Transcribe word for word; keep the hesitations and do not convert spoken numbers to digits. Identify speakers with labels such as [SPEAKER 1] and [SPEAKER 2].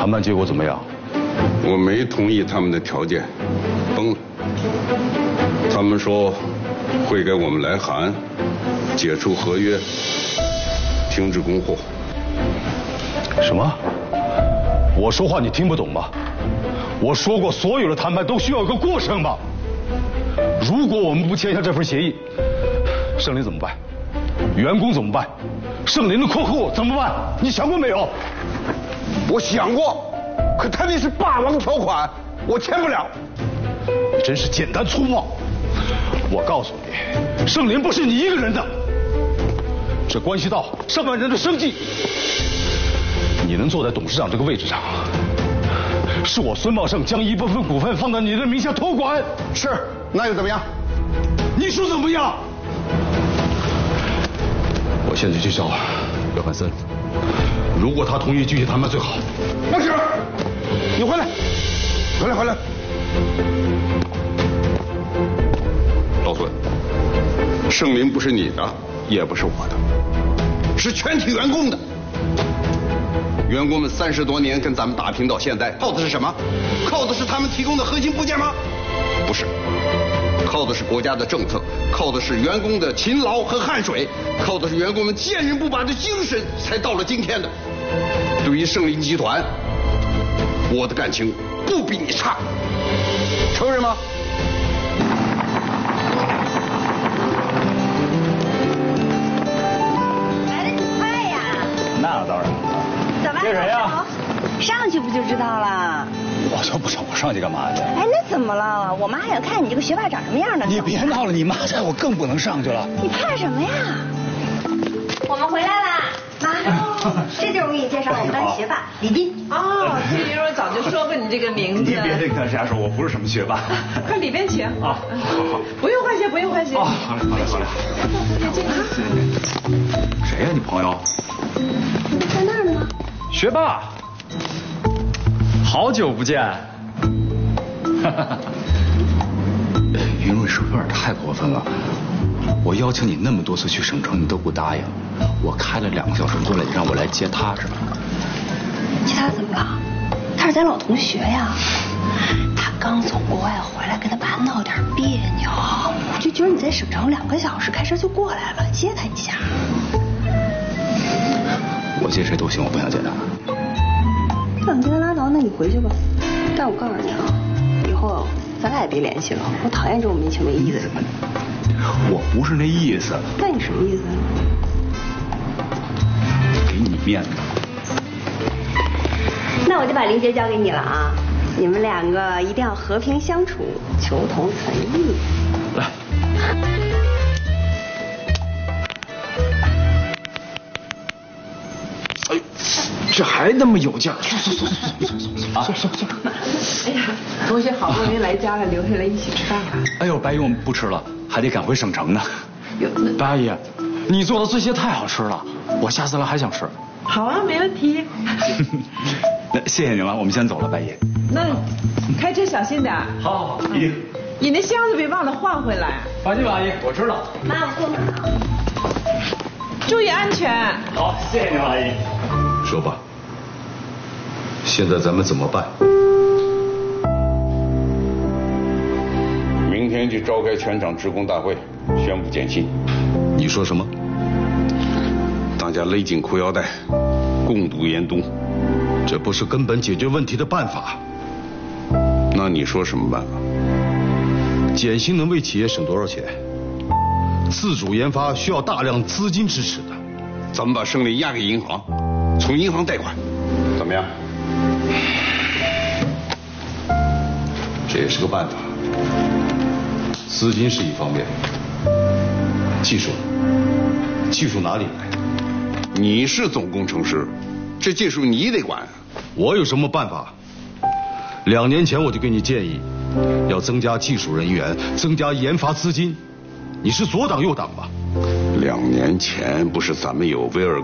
[SPEAKER 1] 谈判结果怎么样？
[SPEAKER 2] 我没同意他们的条件，崩了。他们说会给我们来函，解除合约，停止供货。
[SPEAKER 1] 什么？我说话你听不懂吗？我说过，所有的谈判都需要有个过程嘛。如果我们不签下这份协议，盛林怎么办？员工怎么办？盛林的客户怎么办？你想过没有？
[SPEAKER 2] 我想过，可他那是霸王条款，我签不了。
[SPEAKER 1] 你真是简单粗暴。我告诉你，盛林不是你一个人的，这关系到上万人的生计。你能坐在董事长这个位置上，是我孙茂盛将一部分股份放到你的名下托管。
[SPEAKER 2] 是，那又怎么样？
[SPEAKER 1] 你说怎么样？我现在去找约翰森，如果他同意继续谈判最好。
[SPEAKER 2] 不是，你回来，回来，回来。老孙，盛林不是你的，也不是我的，是全体员工的。员工们三十多年跟咱们打拼到现在，靠的是什么？靠的是他们提供的核心部件吗？不是，靠的是国家的政策，靠的是员工的勤劳和汗水，靠的是员工们坚韧不拔的精神，才到了今天的。对于盛林集团，我的感情不比你差，承认吗？
[SPEAKER 3] 来得挺快呀！
[SPEAKER 4] 那当然。
[SPEAKER 3] 怎么？
[SPEAKER 4] 接谁呀？
[SPEAKER 3] 上去不就知道了？
[SPEAKER 4] 我就不上，我上去干嘛去？
[SPEAKER 3] 哎，那怎么了？我妈还要看你这个学霸长什么样呢。
[SPEAKER 4] 你别闹了，你妈在，我更不能上去了。
[SPEAKER 3] 你怕什么呀？我们回来啦，妈，这就是我给你介绍我们班学霸李斌。
[SPEAKER 5] 哦，其实我早就说过你这个名字。
[SPEAKER 4] 你别这个瞎说，我不是什么学霸。
[SPEAKER 5] 快里边请
[SPEAKER 4] 啊！好好，
[SPEAKER 5] 不用换鞋，不用换鞋。
[SPEAKER 4] 哦，好嘞，好嘞，好嘞。
[SPEAKER 5] 进啊！
[SPEAKER 4] 谁呀？你朋友？
[SPEAKER 3] 在那儿呢吗？
[SPEAKER 4] 学霸，好久不见。云瑞是不是有点太过分了？我邀请你那么多次去省城，你都不答应。我开了两个小时过来，你让我来接他是吧？
[SPEAKER 3] 接他怎么了？他是咱老同学呀。他刚从国外回来，跟他爸闹点别扭，我就觉得你在省城两个小时，开车就过来了，接他一下。
[SPEAKER 4] 我接谁都行，我不想接他。
[SPEAKER 3] 想接他拉倒，那你回去吧。但我告诉你啊，以后咱俩也别联系了，我讨厌这种没情没义的人。
[SPEAKER 4] 我不是那意思。
[SPEAKER 3] 那你什么意思啊？
[SPEAKER 4] 给你面子。
[SPEAKER 3] 那我就把林杰交给你了啊，你们两个一定要和平相处，求同存异。
[SPEAKER 4] 来。哎呦，这还那么有劲儿！坐坐坐坐坐坐坐坐坐。
[SPEAKER 5] 哎呀，同学好不容易来家了，留下来一起吃饭吧。
[SPEAKER 4] 哎呦，白姨，我们不吃了，还得赶回省城呢。白阿姨，你做的这些太好吃了，我下次来还想吃。
[SPEAKER 5] 好啊，没问题。
[SPEAKER 4] 那谢谢您了，我们先走了，白姨。
[SPEAKER 5] 那开车小心点。
[SPEAKER 4] 好好好，一定。
[SPEAKER 5] 你那箱子别忘了换回来。
[SPEAKER 4] 放心吧，阿姨，我知道。
[SPEAKER 3] 妈，我坐哪儿？
[SPEAKER 5] 注意安全。
[SPEAKER 4] 好，谢谢您，阿姨。
[SPEAKER 1] 说吧，现在咱们怎么办？
[SPEAKER 2] 明天就召开全场职工大会，宣布减薪。
[SPEAKER 1] 你说什么？
[SPEAKER 2] 大家勒紧裤腰带，共度严冬。
[SPEAKER 1] 这不是根本解决问题的办法。
[SPEAKER 2] 那你说什么办法？
[SPEAKER 1] 减薪能为企业省多少钱？自主研发需要大量资金支持的。
[SPEAKER 2] 咱们把胜利押给银行，从银行贷款，怎么样？
[SPEAKER 1] 这也是个办法。资金是一方面，技术，技术哪里来？
[SPEAKER 2] 你是总工程师，这技术你得管。
[SPEAKER 1] 我有什么办法？两年前我就给你建议，要增加技术人员，增加研发资金。你是左挡右挡吧？
[SPEAKER 2] 两年前不是咱们有威尔